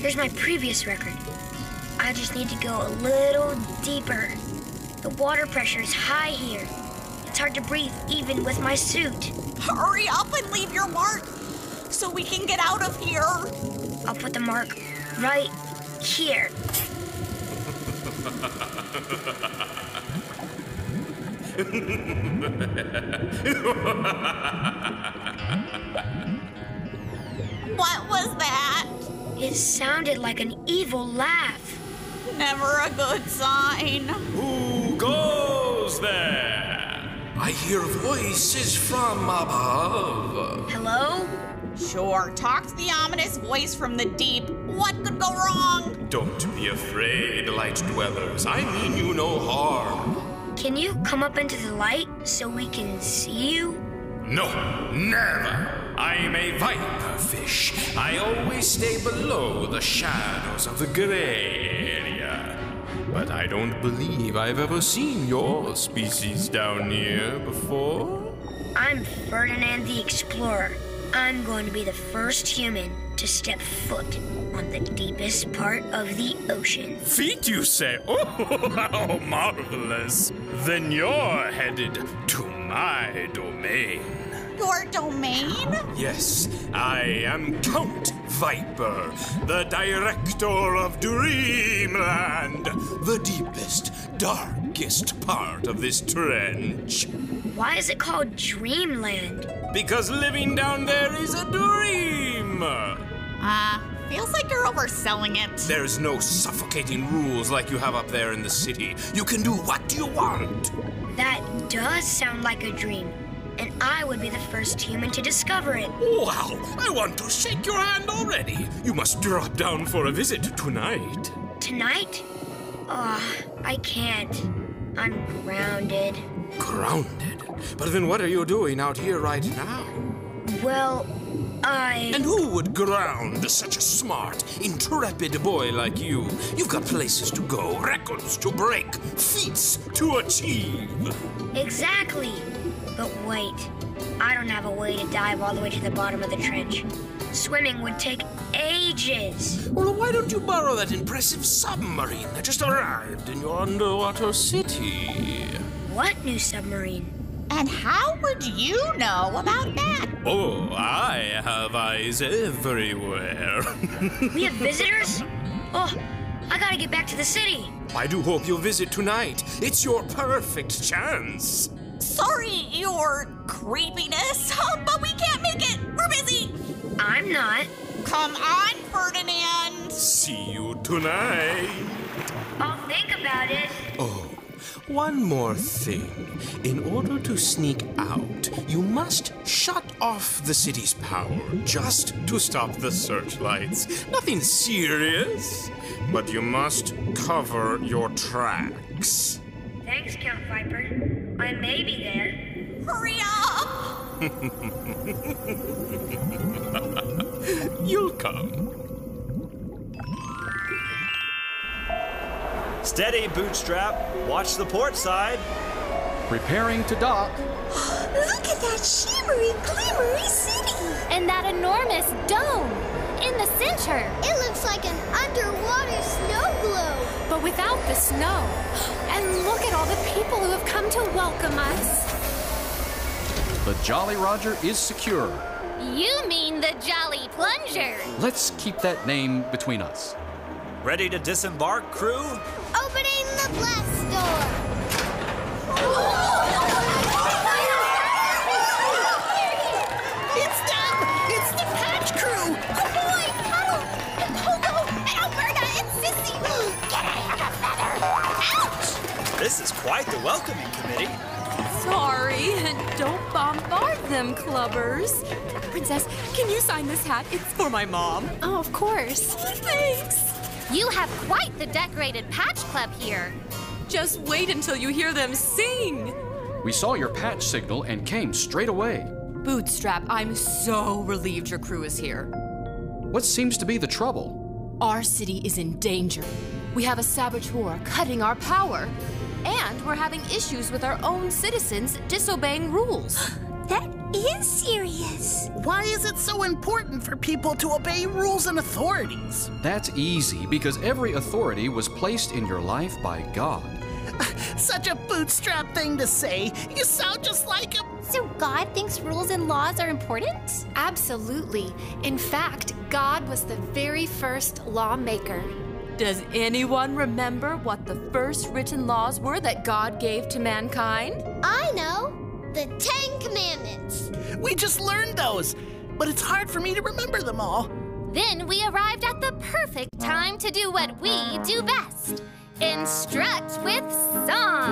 Here's my previous record. I just need to go a little deeper. The water pressure is high here. It's hard to breathe even with my suit. Hurry up and leave your mark so we can get out of here. I'll put the mark right here. What was that? It sounded like an evil laugh. Never a good sign. Who goes there? I hear voices from above. Hello? Sure, talk to the ominous voice from the deep. What could go wrong? Don't be afraid, light dwellers. I mean you no harm. Can you come up into the light so we can see you? No, never. I'm a viper fish. I always stay below the shadows of the gray area. But I don't believe I've ever seen your species down here before. I'm Ferdinand the Explorer. I'm going to be the first human to step foot on the deepest part of the ocean. Feet, you say? Oh, how marvelous. Then you're headed to my domain. Your domain? Yes, I am Count Viper, the director of Dreamland, the deepest, darkest part of this trench. Why is it called Dreamland? Because living down there is a dream. Feels like you're overselling it. There's no suffocating rules like you have up there in the city. You can do what you want. That does sound like a dream. And I would be the first human to discover it. Wow, I want to shake your hand already. You must drop down for a visit tonight. Tonight? I can't. I'm grounded. Grounded? But then what are you doing out here right now? Well, And who would ground such a smart, intrepid boy like you? You've got places to go, records to break, feats to achieve. Exactly. But wait, I don't have a way to dive all the way to the bottom of the trench. Swimming would take ages. Well, why don't you borrow that impressive submarine that just arrived in your underwater city? What new submarine? And how would you know about that? Oh, I have eyes everywhere. We have visitors? Oh, I gotta get back to the city. I do hope you'll visit tonight. It's your perfect chance. Sorry, your creepiness, but we can't make it. We're busy. I'm not. Come on, Ferdinand. See you tonight. I'll think about it. Oh, one more thing. In order to sneak out, you must shut off the city's power just to stop the searchlights. Nothing serious, but you must cover your tracks. Thanks, Count Viper. I may be there. Hurry up. You'll come. Steady, Bootstrap. Watch the port side. Preparing to dock. Look at that shimmery, glimmery city! And that enormous dome in the center. It looks like an underwater snow globe. But without the snow. And look at all the people who have come to welcome us. The Jolly Roger is secure. You mean the Jolly Plunger. Let's keep that name between us. Ready to disembark, crew? Opening the blast door. It's them. It's the Patch Crew. Oh boy, Puddle, and Pogo, and Alberta, and Sissy. Get out of the feather. Ouch! This is quite the welcoming committee. Sorry, don't bombard them, clubbers. Princess, can you sign this hat? It's for my mom. Oh, of course. Thanks. You have quite the decorated patch club here. Just wait until you hear them sing. We saw your patch signal and came straight away. Bootstrap, I'm so relieved your crew is here. What seems to be the trouble? Our city is in danger. We have a saboteur cutting our power. And we're having issues with our own citizens disobeying rules. That is serious. Why is it so important for people to obey rules and authorities? That's easy because every authority was placed in your life by God. Such a bootstrap thing to say. You sound just like him. So God thinks rules and laws are important? Absolutely. In fact, God was the very first lawmaker. Does anyone remember what the first written laws were that God gave to mankind? I know. The 10 Commandments. We just learned those, but it's hard for me to remember them all. Then we arrived at the perfect time to do what we do best. Instruct with song.